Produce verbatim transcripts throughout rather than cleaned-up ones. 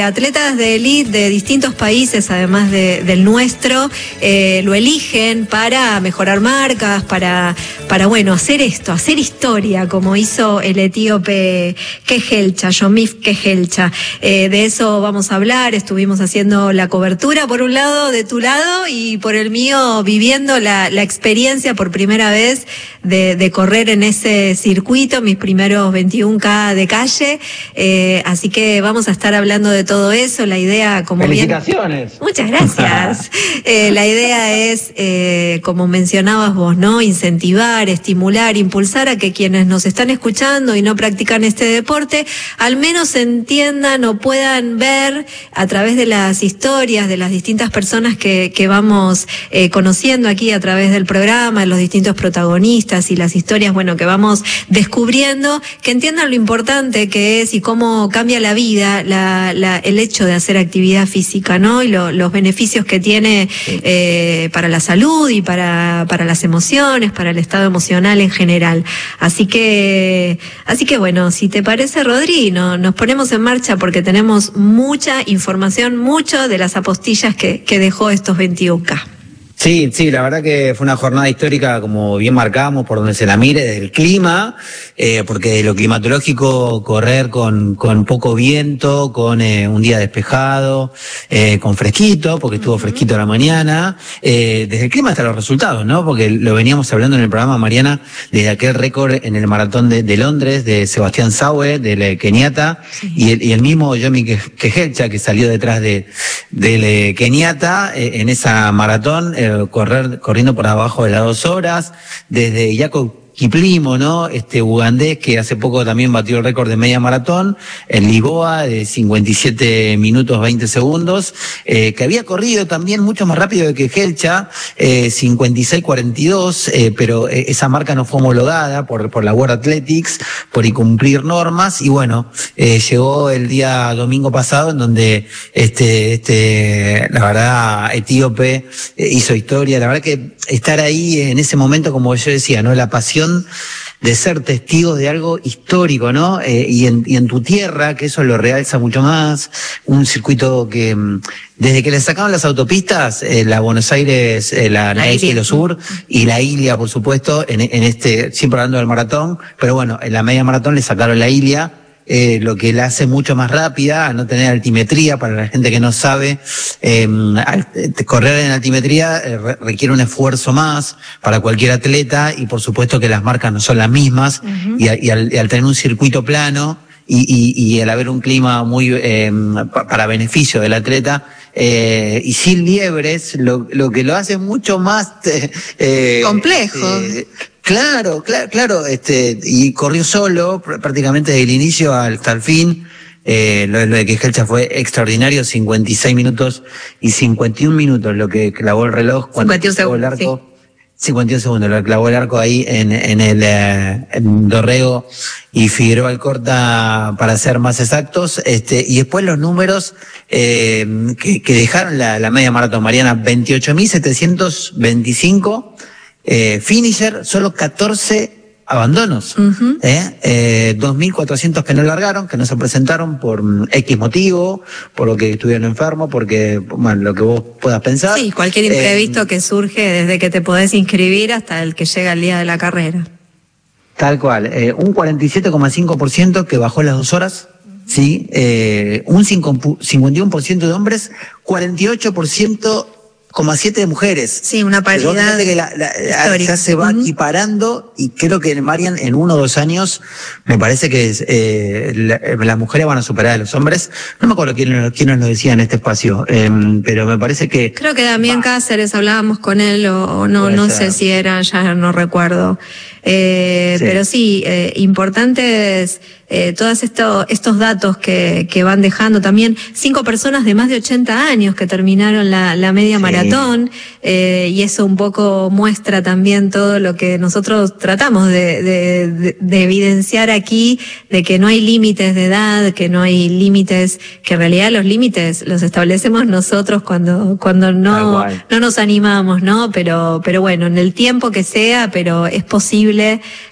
Atletas de élite de distintos países, además de, del nuestro, eh, lo eligen para mejorar marcas, para, para bueno, hacer esto, hacer historia, como hizo el etíope Kehelcha, Yomif Kehelcha. Eh, de eso vamos a hablar, estuvimos haciendo la cobertura, por un lado, de tu lado, y por el mío, viviendo la, la experiencia por primera vez de, de correr en ese circuito, mis primeros veintiún K de calle, eh, así que vamos a estar hablando de todo eso. La idea, como felicitaciones. Bien, muchas gracias. eh, la idea es, eh, como mencionabas vos, ¿no? Incentivar, estimular, impulsar a que quienes nos están escuchando y no practican este deporte, al menos entiendan o puedan ver a través de las historias de las distintas personas que, que vamos eh, conociendo aquí a través del programa, los distintos protagonistas y las historias, bueno, que vamos descubriendo, que entiendan lo importante que es y cómo cambia la vida, la, la el hecho de hacer actividad física, ¿no? Y lo, los beneficios que tiene eh, para la salud y para, para las emociones, para el estado emocional en general. Así que, así que bueno, si te parece, Rodri, no, nos ponemos en marcha porque tenemos mucha información, mucho de las apostillas que, que dejó estos veintiún K. Sí, sí, la verdad que fue una jornada histórica, como bien marcamos, por donde se la mire, desde el clima, eh, porque de lo climatológico, correr con, con poco viento, con eh, un día despejado, eh, con fresquito, porque estuvo fresquito a la mañana, eh, desde el clima hasta los resultados, ¿no? Porque lo veníamos hablando en el programa, Mariana, desde aquel récord en el maratón de, de Londres, de Sebastián Saue, del Keniata, sí. y, el, y el mismo Yomi Kehelcha, que salió detrás de, del Keniata, eh, en esa maratón, eh, correr, corriendo por abajo de las dos horas, desde Jacob Kiplimo, ¿no? Este ugandés que hace poco también batió el récord de media maratón en Lisboa de cincuenta y siete minutos veinte segundos, eh, que había corrido también mucho más rápido que Kehelcha, eh, cincuenta y seis cuarenta y dos, eh, pero eh, esa marca no fue homologada por, por la World Athletics, por incumplir normas, y bueno, eh, llegó el día domingo pasado en donde este, este, la verdad, etíope eh, hizo historia. La verdad que estar ahí en ese momento, como yo decía, ¿no? La pasión de ser testigos de algo histórico, ¿no? Eh, y, en, y en tu tierra, que eso lo realza mucho más, un circuito que desde que le sacaban las autopistas, eh, la Buenos Aires, eh, la Naval Cielo Sur y la Ilia, por supuesto, en, en este, siempre hablando del maratón, pero bueno, en la media maratón le sacaron la Ilia, Eh, lo que la hace mucho más rápida, a no tener altimetría. Para la gente que no sabe, eh, correr en altimetría eh, requiere un esfuerzo más para cualquier atleta, y por supuesto que las marcas no son las mismas, uh-huh. y, y, al, y al tener un circuito plano y, y, y al haber un clima muy eh, para beneficio del atleta, eh, y sin liebres, lo, lo que lo hace mucho más eh, complejo. Eh, Claro, claro, claro, este, y corrió solo prácticamente desde el inicio hasta el fin. Eh, lo, lo de Kehelcha fue extraordinario, cincuenta y seis minutos y cincuenta y un minutos lo que clavó el reloj cuando cincuenta y un clavó el arco. Sí. cincuenta y un segundos, lo clavó el arco ahí en, en el, eh, en Dorrego y Figueroa Alcorta, para ser más exactos, este, y después los números, eh, que, que dejaron la, la media maratón, Mariana, veintiocho mil setecientos veinticinco, Eh, finisher, solo catorce abandonos, uh-huh. eh, eh, dos mil cuatrocientos que no largaron, que no se presentaron por X motivo, por lo que estuvieron enfermos, porque, bueno, lo que vos puedas pensar. Sí, cualquier imprevisto eh, que surge desde que te podés inscribir hasta el que llega el día de la carrera. Tal cual, eh, un cuarenta y siete coma cinco por ciento que bajó las dos horas, uh-huh. sí, eh, un cincuenta y uno por ciento de hombres, cuarenta y ocho por ciento coma siete de mujeres. Sí, una paridad que la, la, la, ya se va uh-huh. equiparando, y creo que, Marian, en uno o dos años me parece que eh, la, las mujeres van a superar a los hombres. No me acuerdo quién, quién nos lo decía en este espacio, eh, pero me parece que... Creo que Damián va. Cáceres, hablábamos con él, o, o no, no sé si era, ya no recuerdo. Eh, sí. Pero sí, eh, importantes eh, todos esto, estos datos que, que van dejando también. Cinco personas de más de ochenta años que terminaron la, la media sí. maratón, eh, y eso un poco muestra también todo lo que nosotros tratamos de, de, de, de evidenciar aquí, de que no hay límites de edad, que no hay límites, que en realidad los límites los establecemos nosotros cuando, cuando no, no nos animamos, ¿no? Pero, pero bueno, en el tiempo que sea, pero es posible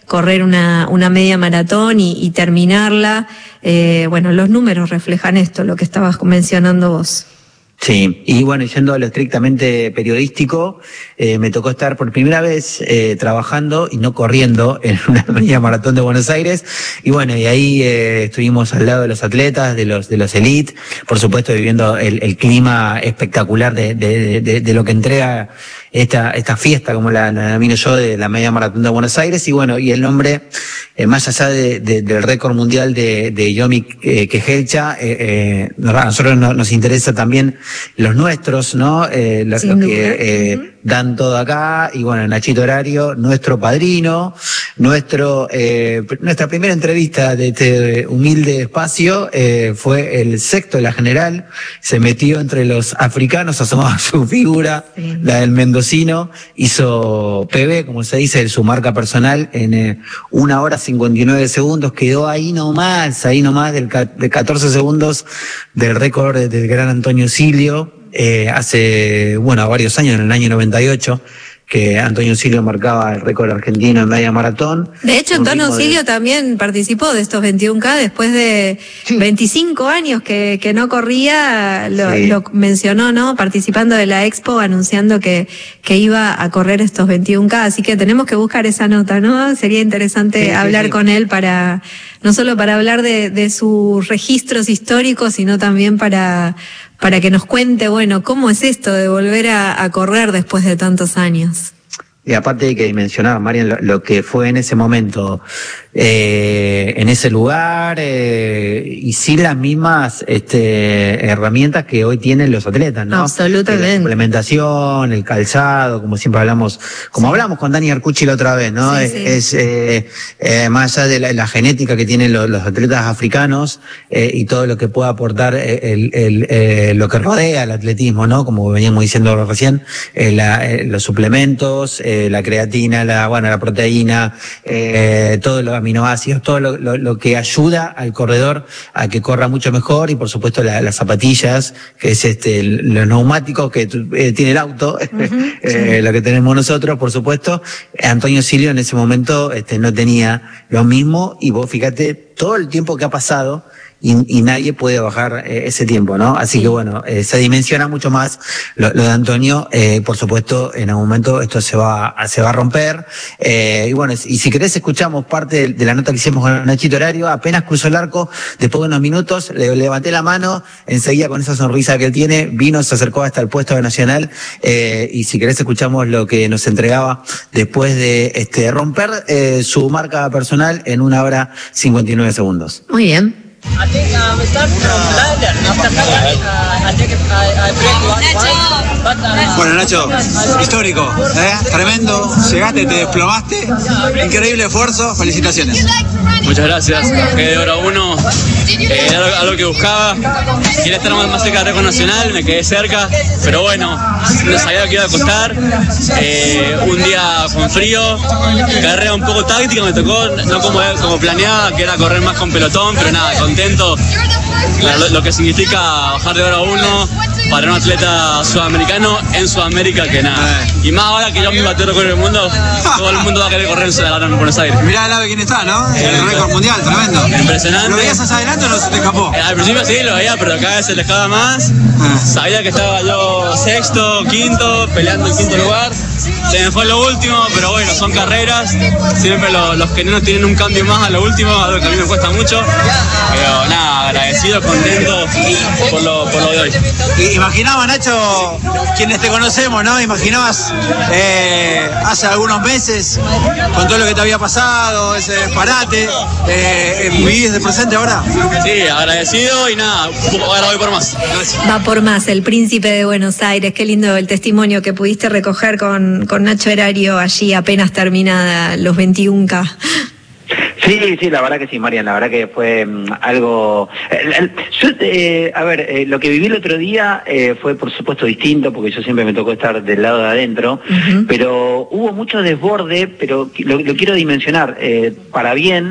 correr una, una media maratón y, y terminarla. Eh, bueno, los números reflejan esto, lo que estabas mencionando vos. Sí, y bueno, yendo a lo estrictamente periodístico, eh, me tocó estar por primera vez eh, trabajando y no corriendo en una media maratón de Buenos Aires, y bueno, y ahí eh, estuvimos al lado de los atletas, de los de los elite, por supuesto viviendo el, el clima espectacular de, de, de, de lo que entrega esta esta fiesta, como la denomino yo, de la media maratón de Buenos Aires, y bueno, y el nombre, eh, más allá de, de, del récord mundial de, de Yomi eh, Kejelcha, eh, eh, a nosotros nos, nos interesa también los nuestros, ¿no? Eh, los, los que eh, uh-huh. dan todo acá, y bueno, Nachito Horario, nuestro padrino, nuestro eh, nuestra primera entrevista de este humilde espacio eh, fue el sexto de la general, se metió entre los africanos, asomaba su figura, sí. La del mendocino, hizo P B, como se dice, su marca personal, en eh, una hora cincuenta y nueve segundos, quedó ahí nomás, ahí nomás del, de catorce segundos del récord del gran Antonio Silio, eh, hace, bueno, varios años, en el año noventa y ocho, que Antonio Silio marcaba el récord argentino en media maratón. De hecho, Antonio Silio de... también participó de estos veintiún K después de sí. veinticinco años que, que no corría, lo, sí. lo mencionó, ¿no? Participando de la Expo, anunciando que, que iba a correr estos veintiún K, así que tenemos que buscar esa nota, ¿no? Sería interesante sí, hablar sí, sí. con él para, no solo para hablar de, de sus registros históricos, sino también para, para que nos cuente, bueno, cómo es esto de volver a, a correr después de tantos años. Y aparte hay que dimensionar, Marian, lo, lo que fue en ese momento, eh, en ese lugar, eh, y sin las mismas este, herramientas que hoy tienen los atletas, ¿no? Absolutamente. La suplementación, el calzado, como siempre hablamos, como sí. hablamos con Dani Arcucci la otra vez, ¿no? Sí, es, sí. es eh, eh, más allá de la, la genética que tienen los, los atletas africanos eh, y todo lo que pueda aportar el, el, eh, lo que rodea el atletismo, ¿no? Como veníamos diciendo recién, eh, la, eh, los suplementos, eh, la creatina, la, bueno, la proteína, eh, todos los aminoácidos, todo lo, lo, lo que ayuda al corredor a que corra mucho mejor, y por supuesto la, las zapatillas, que es este, los neumáticos que eh, tiene el auto, uh-huh, eh, sí. lo que tenemos nosotros, por supuesto. Antonio Silio en ese momento este, no tenía lo mismo, y vos fíjate todo el tiempo que ha pasado, Y, y nadie puede bajar eh, ese tiempo, ¿no? Así sí. que bueno, eh, se dimensiona mucho más lo, lo de Antonio, eh, por supuesto, en algún momento esto se va, se va a romper, eh, y bueno, y si querés escuchamos parte de, de la nota que hicimos con Nachito Horario, apenas cruzó el arco, después de unos minutos, le levanté la mano, enseguida con esa sonrisa que él tiene, vino, se acercó hasta el puesto de Nacional, eh, y si querés escuchamos lo que nos entregaba después de este romper eh, su marca personal en una hora cincuenta y nueve segundos. Muy bien. I think um, we start from London. After that, uh, I think I, I break one point. But, uh, bueno, Nacho, histórico, ¿eh? Tremendo, llegaste, te desplomaste, increíble esfuerzo, felicitaciones. Muchas gracias, quedé de hora uno, eh, era algo, algo que buscaba, quería estar más, más cerca del récord nacional, me quedé cerca, pero bueno, no sabía que iba a costar, eh, un día con frío, carrera un poco táctica, me tocó, no como, como planeaba, que era correr más con pelotón, pero nada, contento, lo, lo que significa bajar de hora uno para un atleta sudamericano en Sudamérica, que nada, y más ahora que yo me bateo récord del mundo, todo el mundo va a querer correr en Buenos Aires. Mirá el ave quién está, ¿no? El eh, récord mundial, tremendo. Impresionante. ¿Lo veías hacia adelante o no se te escapó? Eh, al principio sí lo veía, pero cada vez se alejaba más. Ah. Sabía que estaba yo sexto, quinto, peleando en quinto lugar. Se me fue lo último, pero bueno, son carreras. Siempre lo, los kenianos tienen un cambio más a lo último, algo que a mí me cuesta mucho. Pero nada, agradecido, contento por lo, por lo de hoy. Imaginaba, Nacho, quienes te conocemos, ¿no? Imaginabas eh, hace algunos meses, con todo lo que te había pasado, ese disparate, eh, ¿vivís de presente ahora? Sí, agradecido y nada, ahora voy por más. Gracias. Va por más, el príncipe de Buenos Aires. Qué lindo el testimonio que pudiste recoger con, con Nacho Horario allí apenas terminada los veintiún K. Sí, sí, la verdad que sí, Marian, la verdad que fue um, algo... Eh, yo, eh, a ver, eh, lo que viví el otro día eh, fue por supuesto distinto, porque yo siempre me tocó estar del lado de adentro, uh-huh. pero hubo mucho desborde, pero lo, lo quiero dimensionar eh, para bien,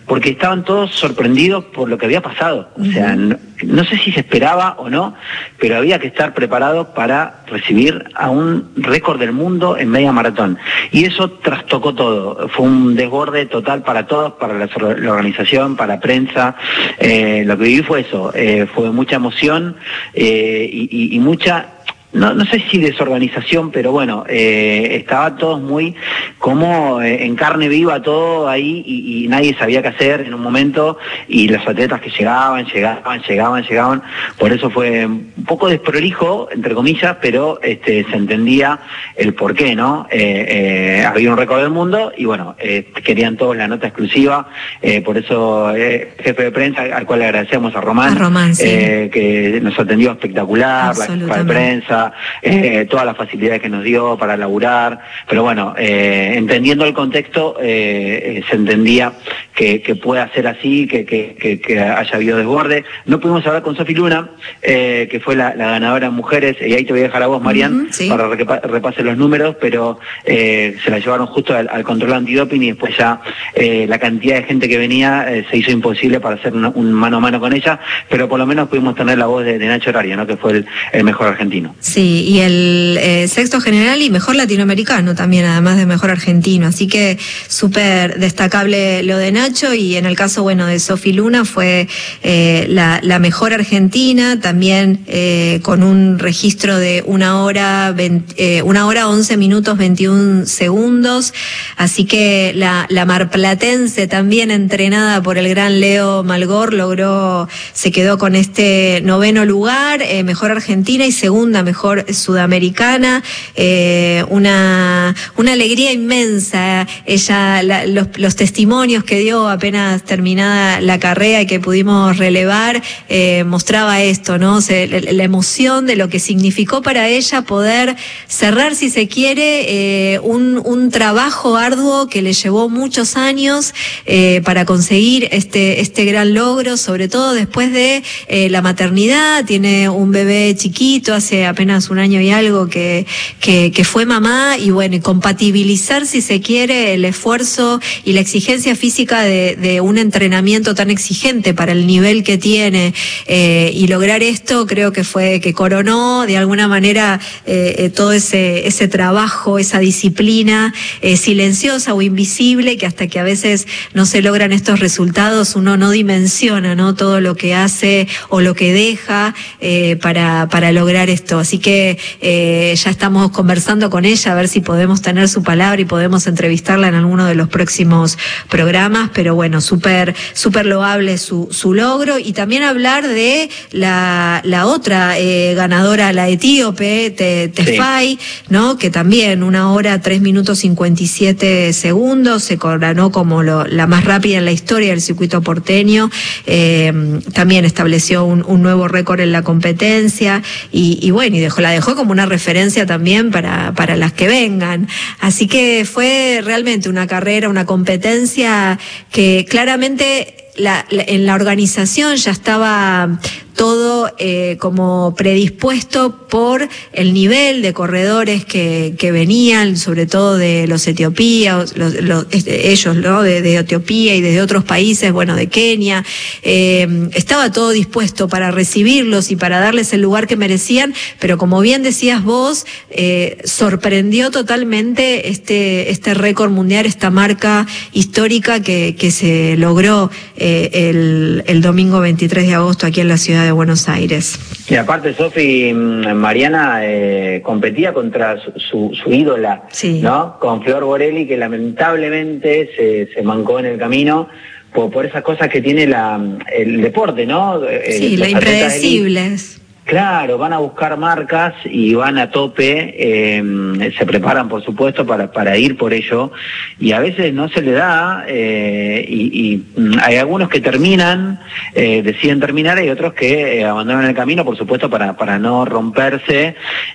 porque estaban todos sorprendidos por lo que había pasado. O sea, no, no sé si se esperaba o no, pero había que estar preparado para recibir a un récord del mundo en media maratón. Y eso trastocó todo. Fue un desborde total para todos, para la, la organización, para la prensa. Eh, lo que viví fue eso, eh, fue mucha emoción eh, y, y, y mucha... No, no sé si desorganización, pero bueno, eh, estaba todos muy como eh, en carne viva todo ahí y, y nadie sabía qué hacer en un momento y los atletas que llegaban, llegaban, llegaban, llegaban. Por eso fue un poco desprolijo, entre comillas, pero este, se entendía el porqué, ¿no? Eh, eh, había un récord del mundo y bueno, eh, querían todos la nota exclusiva, eh, por eso eh, jefe de prensa, al cual le agradecemos a Román, a Román sí. eh, que nos atendió espectacular, la jefa de prensa, Eh, todas las facilidades que nos dio para laburar, pero bueno, eh, entendiendo el contexto, eh, eh, se entendía que, que pueda ser así, que, que, que, que haya habido desborde. No pudimos hablar con Sofi Luna, eh, que fue la, la ganadora en mujeres, y ahí te voy a dejar a vos, Marian, uh-huh, sí. para que repase los números, pero eh, se la llevaron justo al, al control antidoping y después ya eh, la cantidad de gente que venía eh, se hizo imposible para hacer una, un mano a mano con ella, pero por lo menos pudimos tener la voz de, de Nacho Horario, ¿no? Que fue el, el mejor argentino. Sí, y el eh, sexto general y mejor latinoamericano también, además de mejor argentino. Así que súper destacable lo de Nacho, y en el caso, bueno, de Sofi Luna fue eh, la, la mejor argentina, también eh, con un registro de una hora, veinte, eh, una hora once minutos veintiún segundos. Así que la, la marplatense, también entrenada por el gran Leo Malgor, logró, se quedó con este noveno lugar, eh, mejor argentina y segunda mejor sudamericana, eh, una, una alegría inmensa. Ella, la, los, los testimonios que dio apenas terminada la carrera y que pudimos relevar, eh, mostraba esto, ¿no? Se, la, la emoción de lo que significó para ella poder cerrar, si se quiere, eh, un, un trabajo arduo que le llevó muchos años eh, para conseguir este, este gran logro, sobre todo después de eh, la maternidad. Tiene un bebé chiquito, hace apenas un año y algo que, que, que fue mamá, y bueno, y compatibilizar, si se quiere, el esfuerzo y la exigencia física de, de un entrenamiento tan exigente para el nivel que tiene, eh, y lograr esto, creo que fue que coronó de alguna manera eh, eh, todo ese, ese trabajo, esa disciplina eh, silenciosa o invisible, que hasta que a veces no se logran estos resultados uno no dimensiona, ¿no? Todo lo que hace o lo que deja eh, para, para lograr esto. Así que eh, ya estamos conversando con ella a ver si podemos tener su palabra y podemos entrevistarla en alguno de los próximos programas, pero bueno, súper súper loable su, su logro. Y también hablar de la, la otra eh, ganadora, la etíope, Te, Tefay, sí. ¿no? Que también una hora, tres minutos cincuenta y siete segundos, se coronó como lo, la más rápida en la historia del circuito porteño, eh, también estableció un, un nuevo récord en la competencia, y, y bueno, y dejó, la dejó como una referencia también para, para las que vengan. Así que fue realmente una carrera, una competencia que claramente la, la, en la organización ya estaba todo eh, como predispuesto por el nivel de corredores que, que venían, sobre todo de los etiopías, los, los, este, ellos, ¿no? De, de Etiopía y de otros países, bueno, de Kenia. Eh, estaba todo dispuesto para recibirlos y para darles el lugar que merecían, pero como bien decías vos, eh, sorprendió totalmente este, este récord mundial, esta marca histórica que, que se logró eh, el, el domingo veintitrés de agosto aquí en la ciudad de Buenos Aires. Y aparte, Sofi, Mariana eh, competía contra su, su, su ídola, sí. ¿no? Con Flor Borelli, que lamentablemente se, se mancó en el camino por, por esas cosas que tiene la, el deporte, ¿no? Sí, lo impredecibles. Claro, van a buscar marcas y van a tope, eh, se preparan por supuesto para, para ir por ello, y a veces no se le da, eh, y, y hay algunos que terminan, eh, deciden terminar, y otros que eh, abandonan el camino, por supuesto, para, para no romperse,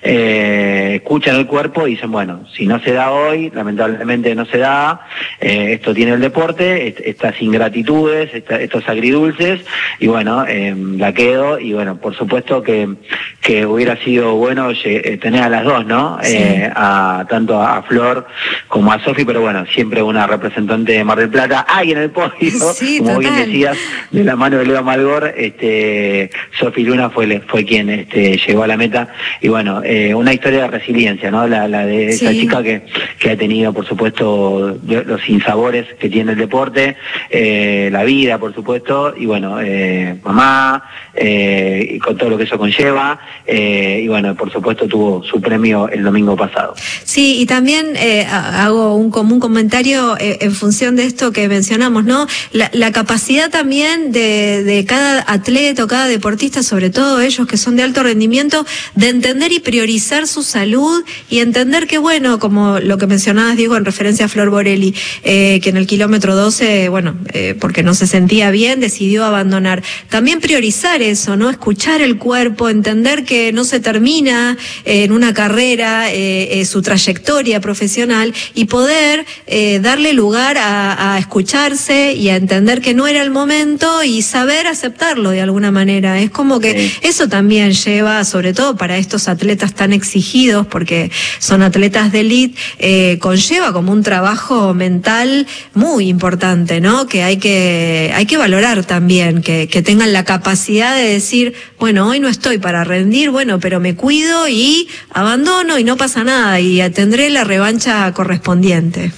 eh, escuchan el cuerpo y dicen, bueno, si no se da hoy, lamentablemente no se da, eh, esto tiene el deporte, est estas ingratitudes, esta, estos agridulces, y bueno, eh, la quedo, y bueno, por supuesto que que, que hubiera sido bueno eh, tener a las dos, ¿no? Sí. Eh, a, tanto a Flor como a Sofi, pero bueno, siempre una representante de Mar del Plata. Hay en el podio, sí, como total. Bien decías, de la mano de Leo Malgor, este, Sofi Luna fue, fue quien este, llegó a la meta. Y bueno, eh, una historia de resiliencia, ¿no? La, la de esa sí. chica que, que ha tenido, por supuesto, los sinsabores que tiene el deporte, eh, la vida, por supuesto, y bueno, eh, mamá, eh, y con todo lo que eso conlleva, eh, y bueno, por supuesto tuvo su premio el domingo pasado. Sí, y también eh, hago un común comentario eh, en función de esto que mencionamos, ¿no? La, la capacidad también de, de cada atleta o cada deportista, sobre todo ellos que son de alto rendimiento, de entender y priorizar su salud y entender que, bueno, como lo que mencionabas, Diego, en referencia a Flor Borelli, eh, que en el kilómetro doce, bueno, eh, porque no se sentía bien, decidió abandonar. También priorizar eso, ¿no? Escuchar el cuerpo, entender que no se termina eh, en una carrera eh, eh, su trayectoria profesional y poder eh, darle lugar a, a escucharse y a entender que no era el momento y saber aceptarlo de alguna manera. Es como que sí. Eso también lleva, sobre todo para estos atletas tan exigidos, porque son atletas de élite, eh, conlleva como un trabajo mental muy importante, ¿no? Que hay que, hay que valorar también, que, que tengan la capacidad de decir, bueno, hoy no estoy para rendir, bueno, pero me cuido y abandono y no pasa nada y tendré la revancha correspondiente.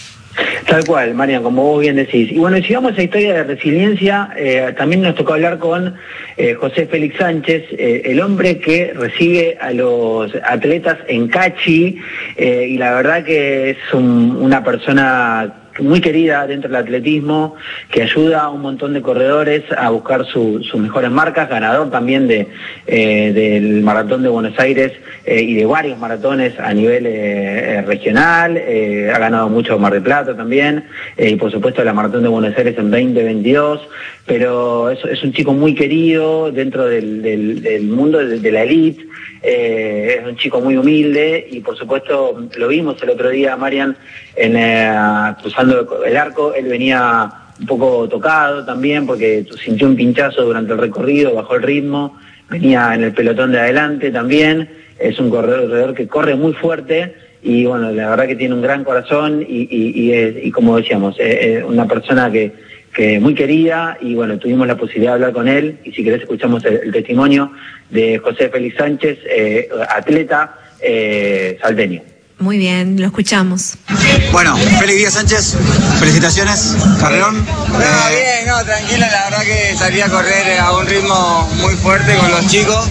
Tal cual, Marian, como vos bien decís. Y bueno, si vamos a esa historia de resiliencia, eh, también nos tocó hablar con eh, José Félix Sánchez, eh, el hombre que recibe a los atletas en Cachi, eh, y la verdad que es un, una persona muy querida dentro del atletismo, que ayuda a un montón de corredores a buscar su, sus mejores marcas, ganador también de eh, del Maratón de Buenos Aires eh, y de varios maratones a nivel eh, regional, eh, ha ganado mucho Mar del Plata también, eh, y por supuesto la Maratón de Buenos Aires en veinte veintidós, pero es, es un chico muy querido dentro del, del, del mundo de, de la elite, eh, es un chico muy humilde y por supuesto lo vimos el otro día, Marian, en eh, cruzando el arco, él venía un poco tocado también porque sintió un pinchazo durante el recorrido, bajó el ritmo, venía en el pelotón de adelante también, es un corredor, corredor que corre muy fuerte y bueno, la verdad que tiene un gran corazón y, y, y, es, y como decíamos, es, es una persona que, que muy querida y bueno, tuvimos la posibilidad de hablar con él y si querés escuchamos el, el testimonio de José Félix Sánchez, eh, atleta eh, salteño. Muy bien, lo escuchamos. Bueno, Félix Díaz Sánchez, felicitaciones, carrerón. No, bien, no, tranquilo, la verdad que salí a correr a un ritmo muy fuerte con los chicos.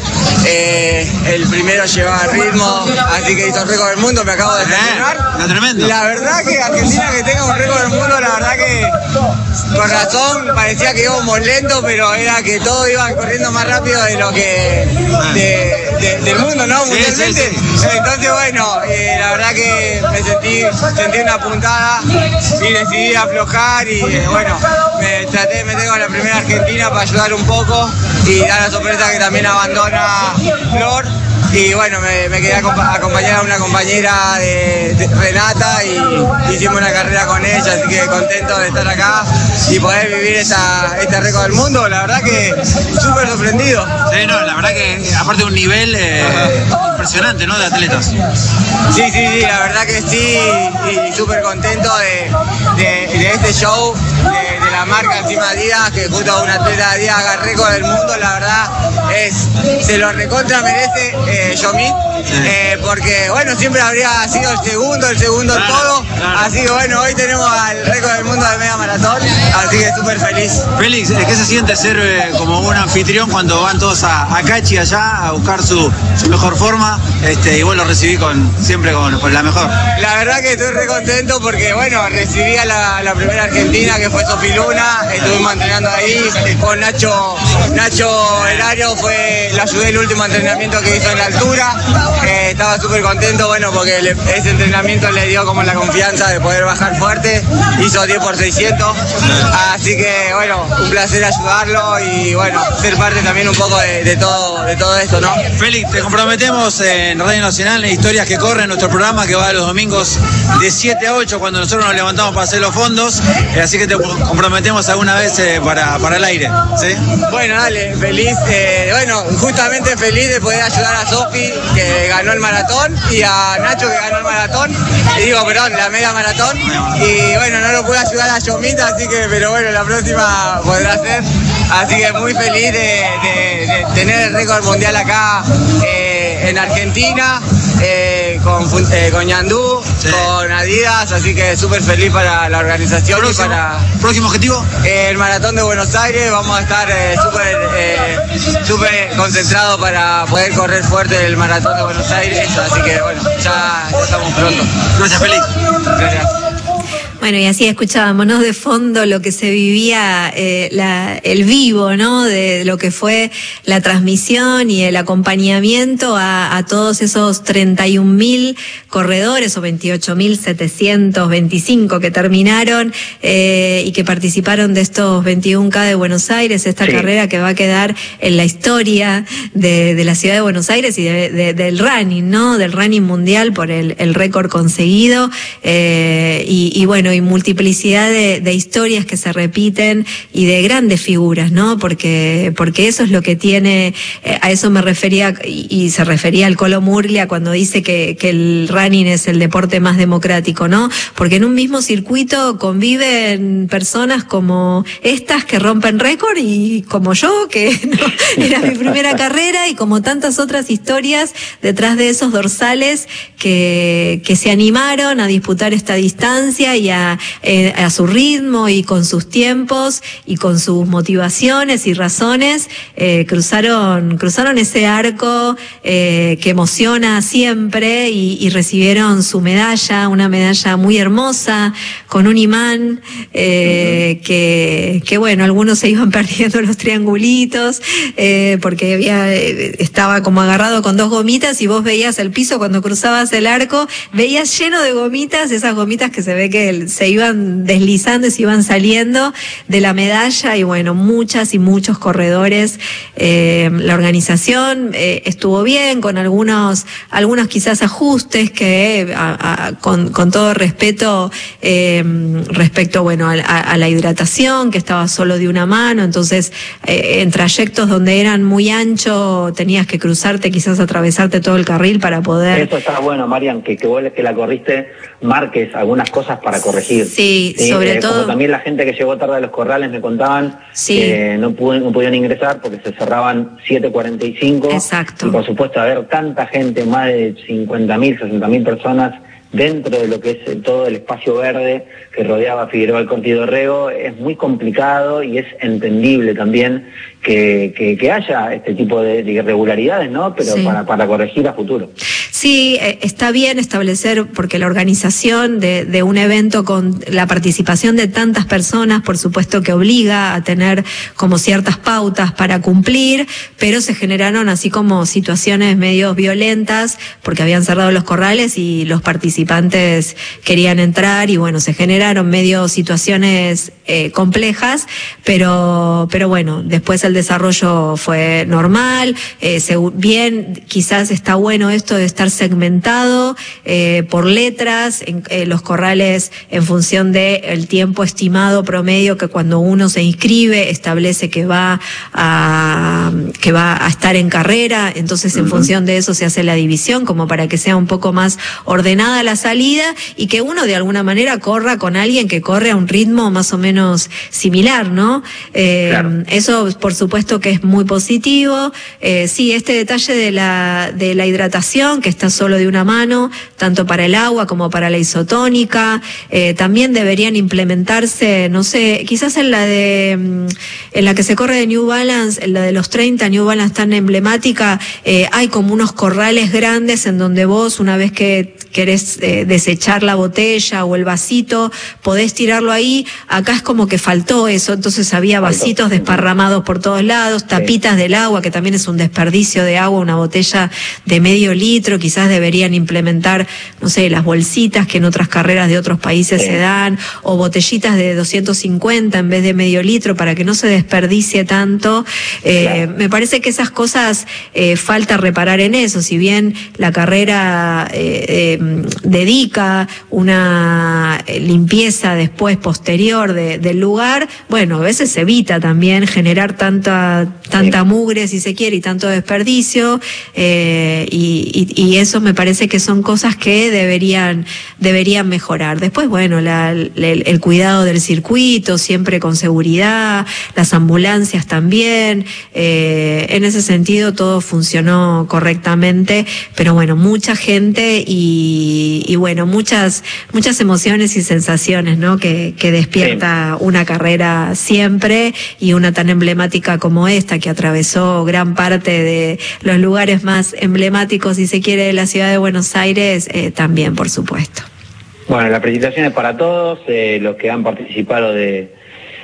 Eh, el primero llevaba ritmo, así que hizo el récord del mundo, me acabo de terminar. Eh, tremendo. La verdad que Argentina que tenga un récord del mundo, la verdad que con razón parecía que íbamos lento, pero era que todos iban corriendo más rápido de lo que de, de, del mundo, ¿no? Mundialmente. Sí, sí, sí. Entonces, bueno, eh, la verdad que me sentí, sentí una puntada y decidí aflojar y eh, bueno, me traté de meter con la primera Argentina para ayudar un poco y dar la sorpresa que también abandona Flor. Y bueno, me, me quedé a acompañar a una compañera de, de Renata y hicimos una carrera con ella, así que contento de estar acá y poder vivir esta, este récord del mundo. La verdad que súper sorprendido. Sí, no, la verdad que aparte de un nivel eh, impresionante, ¿no? De atletas. Sí, sí, sí, la verdad que sí y súper contento de, de, de este show, de, de la marca encima Adidas, que justo un atleta de Adidas haga récord del mundo, la verdad es, se lo recontra merece. Eh, Yomit, eh, porque bueno, siempre habría sido el segundo, el segundo en todo, claro. Así que bueno, hoy tenemos al récord del mundo de media maratón, así que súper feliz. Félix, ¿qué se siente ser eh, como un anfitrión cuando van todos a, a Cachi allá a buscar su, su mejor forma, este, y vos lo recibí con, siempre con, con la mejor? La verdad que estoy re contento porque bueno, recibí a la, la primera argentina que fue Sofi Luna, estuvimos entrenando ahí con Nacho, Nacho Herario, fue, le ayudé el último entrenamiento que hizo en la altura, eh, estaba súper contento, bueno, porque le, ese entrenamiento le dio como la confianza de poder bajar fuerte, hizo diez por seiscientos, así que bueno, un placer ayudarlo y bueno, ser parte también un poco de, de, todo, de todo esto, ¿no? Félix, te comprometemos en Radio Nacional en Historias que Corren, nuestro programa que va los domingos de siete a ocho cuando nosotros nos levantamos para hacer los fondos, eh, así que te comprometemos alguna vez eh, para, para el aire, ¿sí? Bueno, dale, feliz. Eh, Eh, bueno, justamente feliz de poder ayudar a Sofi, que ganó el maratón, y a Nacho, que ganó el maratón, y digo, perdón, la media maratón, y bueno, no lo pude ayudar a Yomita, así que, pero bueno, la próxima podrá ser, así que muy feliz de, de, de tener el récord mundial acá eh, en Argentina, eh, con, eh, con Ñandú, sí. con Adidas, así que súper feliz para la organización. Próximo, y para ¿Próximo objetivo? Eh, el maratón de Buenos Aires, vamos a estar eh, súper eh, súper concentrados para poder correr fuerte el maratón de Buenos Aires, así que bueno, ya, ya estamos pronto. Gracias, Feliz. Gracias. Bueno, y así escuchábamos, ¿no? De fondo lo que se vivía, eh, la, el vivo, ¿no? De lo que fue la transmisión y el acompañamiento a, a todos esos treinta y un mil corredores o veintiocho mil setecientos veinticinco que terminaron eh, y que participaron de estos veintiuno K de Buenos Aires, esta sí. carrera que va a quedar en la historia de, de la ciudad de Buenos Aires y de, de, del running, ¿no? Del running mundial por el, el récord conseguido eh, y, y bueno, y multiplicidad de, de historias que se repiten y de grandes figuras, ¿no? Porque, porque eso es lo que tiene, eh, a eso me refería y, y se refería al Colo Murglia cuando dice que, que el running es el deporte más democrático, ¿no? Porque en un mismo circuito conviven personas como estas que rompen récord y como yo, que no, era mi primera carrera, y como tantas otras historias detrás de esos dorsales que, que se animaron a disputar esta distancia y a A, eh, a su ritmo y con sus tiempos y con sus motivaciones y razones, eh, cruzaron, cruzaron ese arco eh, que emociona siempre y, y recibieron su medalla, una medalla muy hermosa, con un imán, eh, uh-huh. que, que bueno, algunos se iban perdiendo los triangulitos, eh, porque había, estaba como agarrado con dos gomitas y vos veías el piso cuando cruzabas el arco, veías lleno de gomitas, esas gomitas que se ve que el, se iban deslizando y se iban saliendo de la medalla, y bueno, muchas y muchos corredores. Eh, la organización eh, estuvo bien, con algunos algunos quizás ajustes que a, a, con, con todo respeto eh, respecto bueno a, a, a la hidratación, que estaba solo de una mano, entonces eh, en trayectos donde eran muy anchos tenías que cruzarte, quizás atravesarte todo el carril para poder... Eso está bueno, Marian, que, que vos que la corriste marques algunas cosas para corregir. Sí, sí, sobre eh, todo. Como también la gente que llegó tarde a los corrales me contaban sí. que no, pude, no podían ingresar porque se cerraban siete cuarenta y cinco. Exacto. Y por supuesto, haber tanta gente, más de cincuenta mil, sesenta mil personas dentro de lo que es todo el espacio verde que rodeaba Figueroa Alcorta y Dorrego, es muy complicado y es entendible también que, que, que haya este tipo de, de irregularidades, ¿no? Pero sí. para, para corregir a futuro. Sí, eh, está bien establecer, porque la organización de, de un evento con la participación de tantas personas, por supuesto que obliga a tener como ciertas pautas para cumplir, pero se generaron así como situaciones medio violentas, porque habían cerrado los corrales y los participantes querían entrar, y bueno, se generaron medio situaciones eh, complejas, pero, pero bueno, después el desarrollo fue normal, eh, se, bien, quizás está bueno esto de estar segmentado eh, por letras, en, eh, los corrales en función de el tiempo estimado promedio que cuando uno se inscribe establece que va a que va a estar en carrera, entonces en uh-huh. función de eso se hace la división como para que sea un poco más ordenada la salida y que uno de alguna manera corra con alguien que corre a un ritmo más o menos similar, ¿no? Eh, claro. Eso por supuesto que es muy positivo. Eh, sí, este detalle de la de la hidratación, que está solo de una mano, tanto para el agua como para la isotónica, eh, también deberían implementarse, no sé, quizás en la de en la que se corre de New Balance, en la de los treinta New Balance tan emblemática, eh, hay como unos corrales grandes en donde vos, una vez que querés eh, desechar la botella o el vasito, podés tirarlo ahí. Acá es como que faltó eso, entonces había vasitos desparramados por todos lados, tapitas del agua, que también es un desperdicio de agua, una botella de medio litro, quizás deberían implementar, no sé, las bolsitas que en otras carreras de otros países sí. se dan, o botellitas de doscientos cincuenta en vez de medio litro para que no se desperdicie tanto. Eh, claro. Me parece que esas cosas eh, falta reparar en eso, si bien la carrera eh, eh, dedica una limpieza después posterior de, del lugar, bueno, a veces se evita también generar tanta tanta mugre, si se quiere, y tanto desperdicio, eh, y, y, y eso me parece que son cosas que deberían deberían mejorar. Después, bueno, la, el, el cuidado del circuito, siempre con seguridad, las ambulancias también, eh, en ese sentido todo funcionó correctamente, pero bueno, mucha gente y, y bueno, muchas muchas emociones y sensaciones, ¿no? Que, que despierta sí. una carrera siempre, y una tan emblemática como esta, que atravesó gran parte de los lugares más emblemáticos, si se quiere, de la ciudad de Buenos Aires, eh, también, por supuesto. Bueno, la felicitación es para todos, eh, los que han participado de,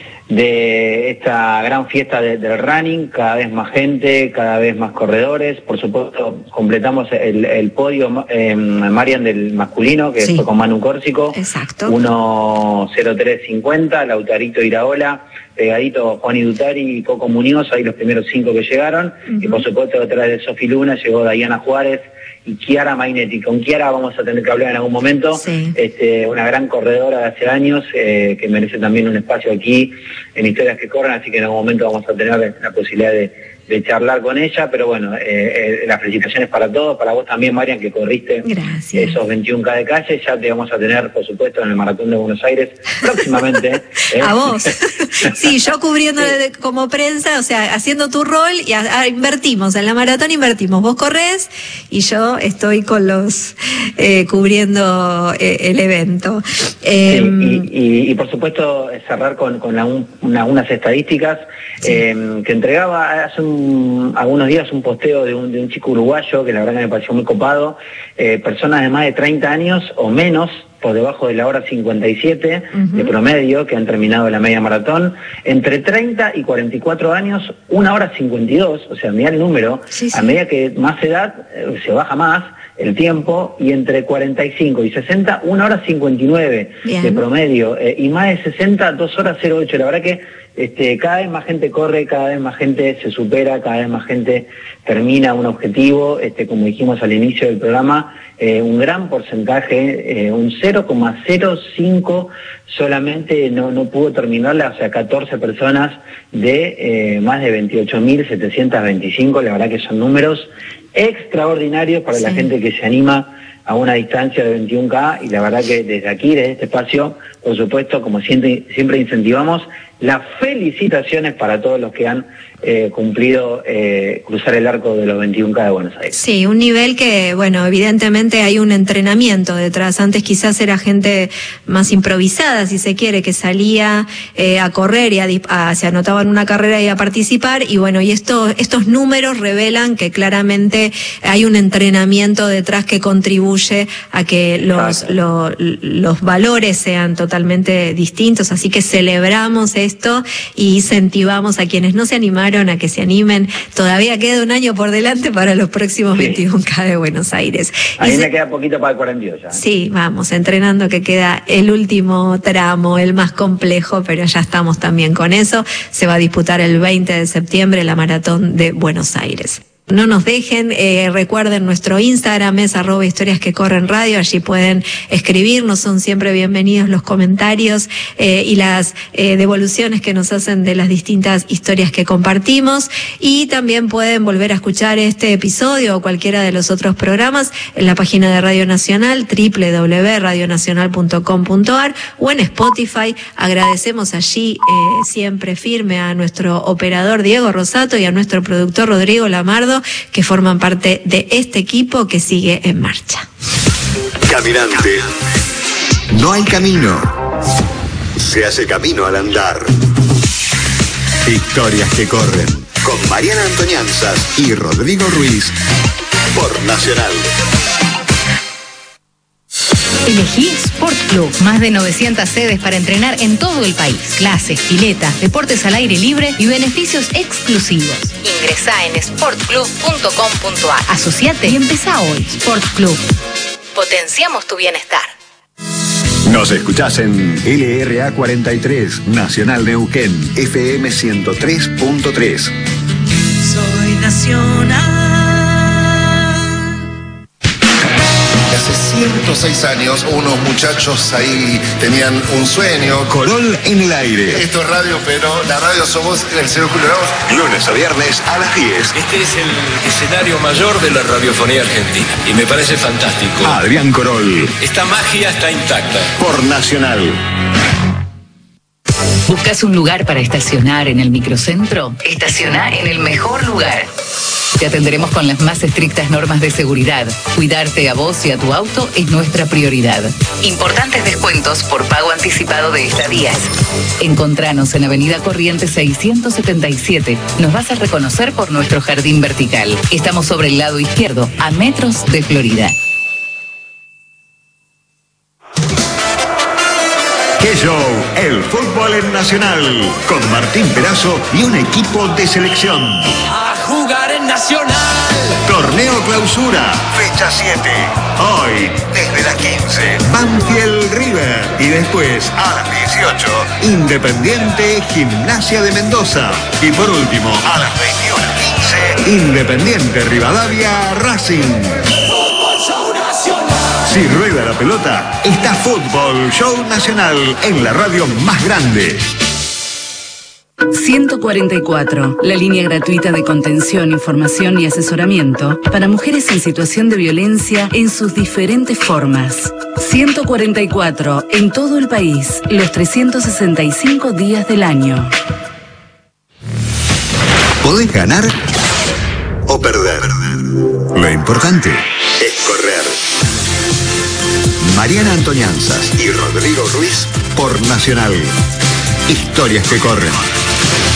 de esta gran fiesta de, del running, cada vez más gente, cada vez más corredores. Por supuesto, completamos el, el podio, eh, Marian, del masculino, que sí. fue con Manu Córsico. Exacto. uno cero tres cincuenta, Lautarito Iraola, pegadito Juan Idutari y Coco Muñoz, ahí los primeros cinco que llegaron. Uh-huh. Y por supuesto, detrás de Sofi Luna llegó Dayana Juárez y Chiara Mainetti. Con Chiara vamos a tener que hablar en algún momento, sí. este, una gran corredora de hace años, eh, que merece también un espacio aquí en Historias que Corren, así que en algún momento vamos a tener la posibilidad de, de charlar con ella, pero bueno, eh, eh, las felicitaciones para todos, para vos también, Marian, que corriste Gracias. esos veintiún K de calle, ya te vamos a tener, por supuesto, en el Maratón de Buenos Aires, próximamente. ¿eh? A vos. Sí, yo cubriendo sí. como prensa, o sea, haciendo tu rol, y a, a, invertimos, en la maratón invertimos, vos corres y yo estoy con los, eh, cubriendo eh, el evento. Eh, sí, y, y, y por supuesto cerrar con, con la, un, una, unas estadísticas sí. eh, que entregaba hace un, algunos días un posteo de un, de un chico uruguayo, que la verdad que me pareció muy copado, eh, personas de más de treinta años o menos, por debajo de la hora cincuenta y siete uh-huh. de promedio, que han terminado la media maratón, entre treinta y cuarenta y cuatro años, una hora cincuenta y dos, o sea, mirá el número, sí, sí. a medida que más edad eh, se baja más el tiempo, y entre cuarenta y cinco y sesenta, una hora cincuenta y nueve Bien. de promedio, eh, y más de sesenta, dos horas cero ocho, la verdad que Este, cada vez más gente corre, cada vez más gente se supera, cada vez más gente termina un objetivo, este, como dijimos al inicio del programa, eh, un gran porcentaje, eh, un cero coma cero cinco solamente no, no pudo terminarla, o sea, catorce personas de eh, más de veintiocho mil setecientos veinticinco, la verdad que son números extraordinarios para sí. la gente que se anima a una distancia de veintiún K, y la verdad que desde aquí, desde este espacio, por supuesto, como siempre, siempre incentivamos, las felicitaciones para todos los que han eh, cumplido eh, cruzar el arco de los veintiún K de Buenos Aires. Sí, un nivel que, bueno, evidentemente hay un entrenamiento detrás. Antes quizás era gente más improvisada, si se quiere, que salía eh, a correr y a, a, se anotaba en una carrera y a participar, y bueno, y esto, estos números revelan que claramente hay un entrenamiento detrás que contribuye a que los, lo, los valores sean totalmente distintos, así que celebramos esto y incentivamos a quienes no se animaron a que se animen. Todavía queda un año por delante para los próximos sí. veintiún K de Buenos Aires. A mí se... me queda poquito para el cuarenta y dos ya. ¿eh? Sí, vamos, entrenando, que queda el último tramo, el más complejo, pero ya estamos también con eso. Se va a disputar el veinte de septiembre la Maratón de Buenos Aires. No nos dejen, eh, recuerden nuestro Instagram es arroba historias que corren radio, allí pueden escribirnos, son siempre bienvenidos los comentarios eh, y las eh, devoluciones que nos hacen de las distintas historias que compartimos, y también pueden volver a escuchar este episodio o cualquiera de los otros programas en la página de Radio Nacional, doble u doble u doble u punto radio nacional punto com punto a r, o en Spotify. Agradecemos allí eh, siempre firme a nuestro operador Diego Rosato y a nuestro productor Rodrigo Lamardo, que forman parte de este equipo que sigue en marcha. Caminante. No hay camino. Se hace camino al andar. Historias que corren. Con Mariana Antoñanzas y Rodrigo Ruiz. Por Nacional. Elegí Sport Club. Más de novecientas sedes para entrenar en todo el país. Clases, piletas, deportes al aire libre y beneficios exclusivos. Ingresá en sport club punto com punto a r. Asociate y empezá hoy. Sport Club. Potenciamos tu bienestar. Nos escuchás en L R A cuarenta y tres, Nacional Neuquén, F M ciento tres punto tres. Soy Nacional. Hace ciento seis años, unos muchachos ahí tenían un sueño. Corol en el aire. Esto es radio, pero la radio somos el señor Julio Ramos. Lunes a viernes a las diez. Este es el escenario mayor de la radiofonía argentina y me parece fantástico. Adrián Corol. Esta magia está intacta. Por Nacional. ¿Buscas un lugar para estacionar en el microcentro? Estaciona en el mejor lugar. Te atenderemos con las más estrictas normas de seguridad. Cuidarte a vos y a tu auto es nuestra prioridad. Importantes descuentos por pago anticipado de estadías. Encontranos en Avenida Corrientes seiscientos setenta y siete. Nos vas a reconocer por nuestro jardín vertical. Estamos sobre el lado izquierdo, a metros de Florida. ¡Qué show! El fútbol en Nacional. Con Martín Perazo y un equipo de selección. A jugar en Nacional. Torneo Clausura. Fecha siete. Hoy, desde las quince. Banfield River. Y después, a las dieciocho. Independiente Gimnasia de Mendoza. Y por último, a las veintiuno quince. Independiente Rivadavia Racing. Si rueda la pelota, está Fútbol Show Nacional en la radio más grande. ciento cuarenta y cuatro, la línea gratuita de contención, información y asesoramiento para mujeres en situación de violencia en sus diferentes formas. ciento cuarenta y cuatro, en todo el país, los trescientos sesenta y cinco días del año. Podés ganar o perder. Lo importante es correr. Mariana Antonianzas y Rodrigo Ruiz por Nacional. Historias que corren.